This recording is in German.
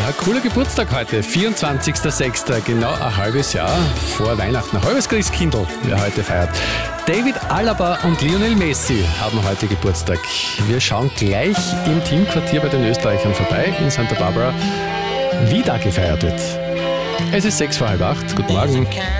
Ja, cooler Geburtstag heute, 24.06., genau ein halbes Jahr vor Weihnachten. Ein halbes Christkindl, wer heute feiert. David Alaba und Lionel Messi haben heute Geburtstag. Wir schauen gleich im Teamquartier bei den Österreichern vorbei in Santa Barbara, wie da gefeiert wird. Es ist 7:06. Guten Morgen.